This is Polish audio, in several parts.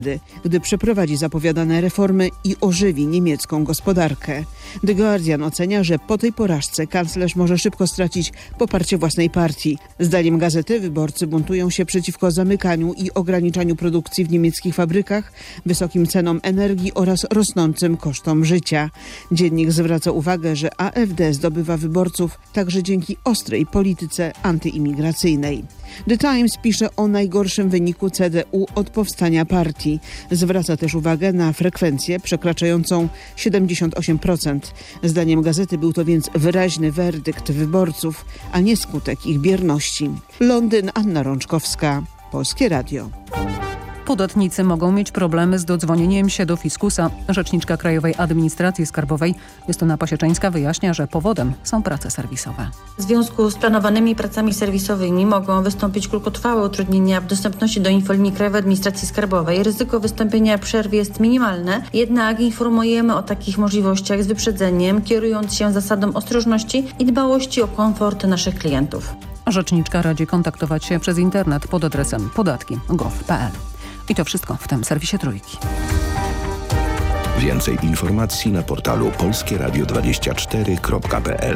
gdy przeprowadzi zapowiadane reformy i ożywi niemiecką gospodarkę. The Guardian ocenia, że po tej porażce kanclerz może szybko stracić poparcie własnej partii. Zdaniem gazety wyborcy buntują się przeciwko zamykaniu i ograniczaniu produkcji w niemieckich fabrykach, wysokim cenom energii oraz rosnącym kosztom życia. Dziennik zwraca uwagę, że AfD zdobywa wyborców także dzięki ostrej polityce antyimigracyjnej. The Times pisze o najgorszym wyniku CDU od powstania partii. Zwraca też uwagę na frekwencję przekraczającą 78%. Zdaniem gazety był to więc wyraźny werdykt wyborców, a nie skutek ich bierności. Londyn, Anna Rączkowska, Polskie Radio. Podatnicy mogą mieć problemy z dodzwonieniem się do fiskusa. Rzeczniczka Krajowej Administracji Skarbowej Justyna Pasieczeńska wyjaśnia, że powodem są prace serwisowe. W związku z planowanymi pracami serwisowymi mogą wystąpić krótkotrwałe utrudnienia w dostępności do infolinii Krajowej Administracji Skarbowej. Ryzyko wystąpienia przerw jest minimalne, jednak informujemy o takich możliwościach z wyprzedzeniem, kierując się zasadą ostrożności i dbałości o komfort naszych klientów. Rzeczniczka radzi kontaktować się przez internet pod adresem podatki.gov.pl. I to wszystko w tym serwisie Trójki. Więcej informacji na portalu polskieradio24.pl.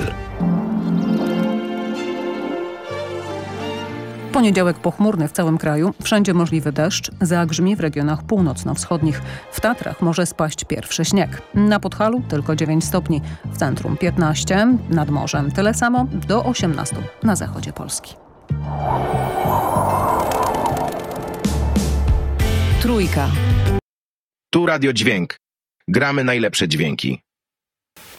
Poniedziałek pochmurny w całym kraju. Wszędzie możliwy deszcz. Zagrzmi w regionach północno-wschodnich. W Tatrach może spaść pierwszy śnieg. Na Podhalu tylko 9 stopni. W centrum 15. Nad morzem tyle samo. Do 18 na zachodzie Polski. Trójka. Tu Radio Dźwięk. Gramy najlepsze dźwięki.